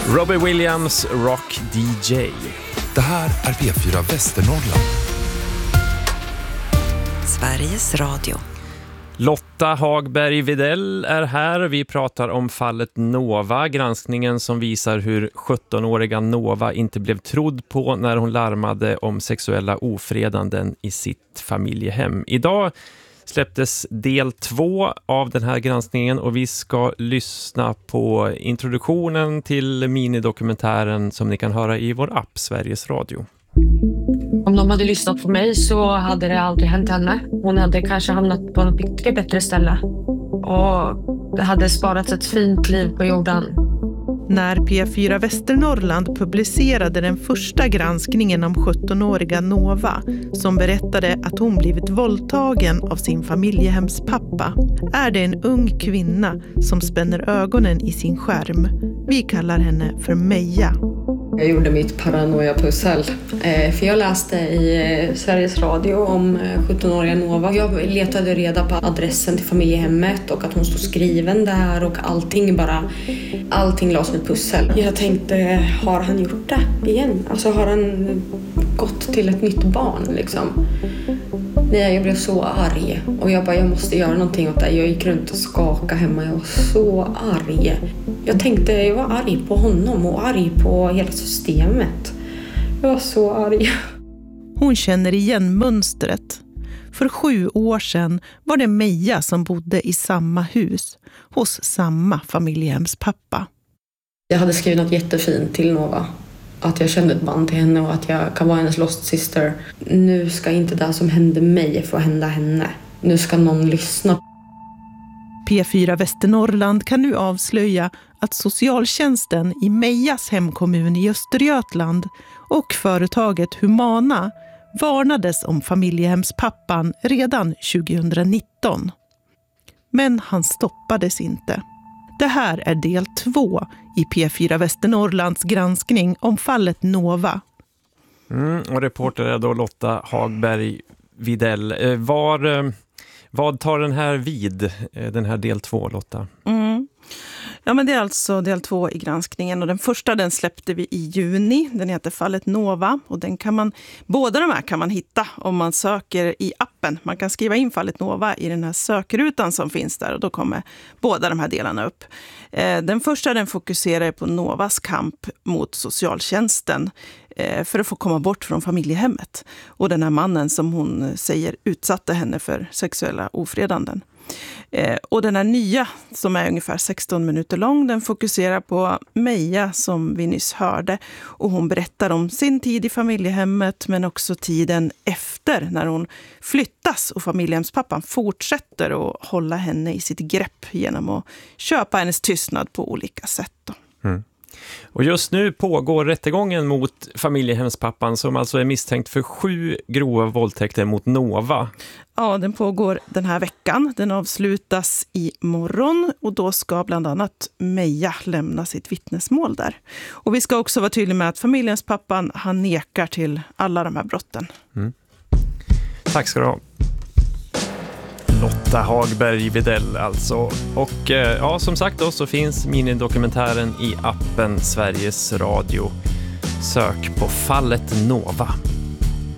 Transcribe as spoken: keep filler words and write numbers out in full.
Robbie Williams, Rock D J. Det här är P fyra Västernorrland. Sveriges Radio. Lotta Hagberg Videll är här. Vi pratar om fallet Nova, granskningen som visar hur sjuttonåriga Nova inte blev trodd på när hon larmade om sexuella ofredanden i sitt familjehem. Idag släpptes del två av den här granskningen och vi ska lyssna på introduktionen till minidokumentären som ni kan höra i vår app Sveriges Radio. Om de hade lyssnat på mig så hade det aldrig hänt henne. Hon hade kanske hamnat på ett mycket bättre ställe. Och det hade sparats ett fint liv på jorden. När P fyra Västernorrland publicerade den första granskningen om sjuttonåriga Nova som berättade att hon blivit våldtagen av sin familjehemspappa är det en ung kvinna som spänner ögonen i sin skärm. Vi kallar henne för Meja. Jag gjorde mitt paranoia-pussel, för jag läste i Sveriges Radio om sjuttonåriga Nova. Jag letade reda på adressen till familjehemmet och att hon stod skriven där och allting bara, allting lades som ett pussel. Jag tänkte, har han gjort det igen? Alltså har han gått till ett nytt barn liksom? Nej, jag blev så arg och jag bara, jag måste göra någonting åt det. Jag gick runt och skakade hemma, jag var så arg. Jag tänkte, jag var arg på honom och arg på hela systemet. Jag var så arg. Hon känner igen mönstret. För sju år sedan var det Meja som bodde i samma hus hos samma familjehemspappa. Jag hade skrivit något jättefint till Nova. Att jag kände ett band till henne och att jag kan vara hennes lost sister. Nu ska inte det som hände mig få hända henne. Nu ska någon lyssna. P fyra Västernorrland kan nu avslöja att socialtjänsten i Mejas hemkommun i Östergötland och företaget Humana varnades om familjehemspappan redan tjugonitton. Men han stoppades inte. Det här är del två i P fyra Västernorrlands granskning om fallet Nova. Mm, och reporter är då Lotta Hagberg Videll. Var, vad tar den här vid, den här del två, Lotta? Mm. Ja, men det är alltså del två i granskningen och den första den släppte vi i juni. Den heter fallet Nova och den kan man, båda de här kan man hitta om man söker i appen. Man kan skriva in fallet Nova i den här sökrutan som finns där och då kommer båda de här delarna upp. Den första den fokuserar på Novas kamp mot socialtjänsten för att få komma bort från familjehemmet och den här mannen som hon säger utsatte henne för sexuella ofredanden. Eh, och den här nya som är ungefär sexton minuter lång, den fokuserar på Meja som vi nyss hörde och hon berättar om sin tid i familjehemmet men också tiden efter när hon flyttas och familjehemspappan fortsätter att hålla henne i sitt grepp genom att köpa hennes tystnad på olika sätt då. Mm. Och just nu pågår rättegången mot familjehemspappan som alltså är misstänkt för sju grova våldtäkter mot Nova. Ja, den pågår den här veckan. Den avslutas i morgon och då ska bland annat Meja lämna sitt vittnesmål där. Och vi ska också vara tydliga med att familjehemspappan han nekar till alla de här brotten. Mm. Tack ska du ha. Lotta Hagberg Videll alltså. Och eh, ja, som sagt då så finns minidokumentären i appen Sveriges Radio. Sök på fallet Nova.